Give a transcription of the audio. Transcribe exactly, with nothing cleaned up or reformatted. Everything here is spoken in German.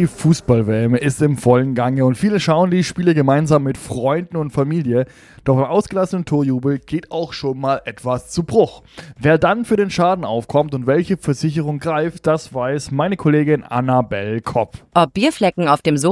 Die Fußball-W M ist im vollen Gange und viele schauen die Spiele gemeinsam mit Freunden und Familie. Doch beim ausgelassenen Torjubel geht auch schon mal etwas zu Bruch. Wer dann für den Schaden aufkommt und welche Versicherung greift, das weiß meine Kollegin Annabelle Kopp. Ob Bierflecken auf dem Sofa